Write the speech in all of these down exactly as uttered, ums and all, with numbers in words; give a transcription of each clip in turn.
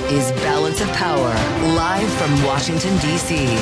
is Balance of Power, live from Washington, D C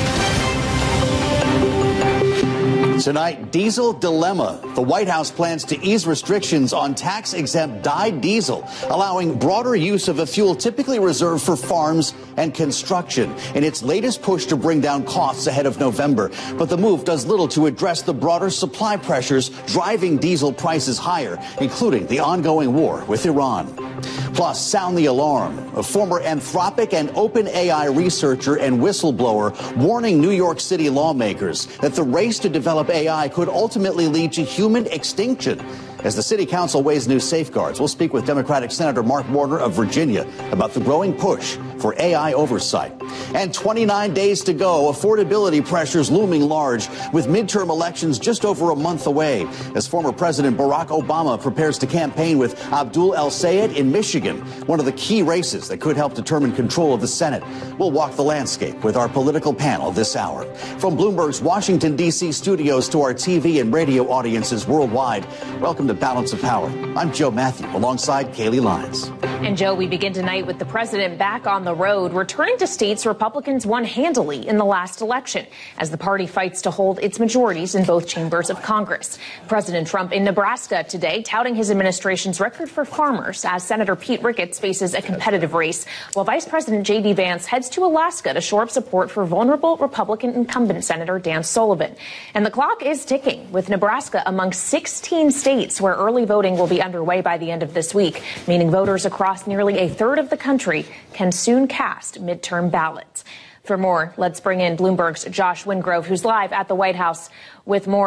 Tonight, diesel dilemma. The White House plans to ease restrictions on tax-exempt dyed diesel, allowing broader use of a fuel typically reserved for farms and construction in its latest push to bring down costs ahead of November. But the move does little to address the broader supply pressures driving diesel prices higher, including the ongoing war with Iran. Plus, sound the alarm. A former Anthropic and OpenAI researcher and whistleblower warning New York City lawmakers that the race to develop A I could ultimately lead to human extinction. As the City Council weighs new safeguards, we'll speak with Democratic Senator Mark Warner of Virginia about the growing push for A I oversight. And twenty-nine days to go, affordability pressures looming large, with midterm elections just over a month away, as former President Barack Obama prepares to campaign with Abdul El-Sayed in Michigan, one of the key races that could help determine control of the Senate. We'll walk the landscape with our political panel this hour. From Bloomberg's Washington, D C studios to our T V and radio audiences worldwide, welcome to Balance of Power. I'm Joe Matthew, alongside Kaylee Lyons. And Joe, we begin tonight with the president back on the road, returning to states Republicans won handily in the last election, as the party fights to hold its majorities in both chambers of Congress. President Trump in Nebraska today, touting his administration's record for farmers, as Senator Pete Ricketts faces a competitive race, while Vice President J D Vance heads to Alaska to shore up support for vulnerable Republican incumbent Senator Dan Sullivan. And the clock is ticking, with Nebraska among sixteen states where early voting will be underway by the end of this week, meaning voters across nearly a third of the country can soon cast midterm ballots. For more, let's bring in Bloomberg's Josh Wingrove, who's live at the White House with more.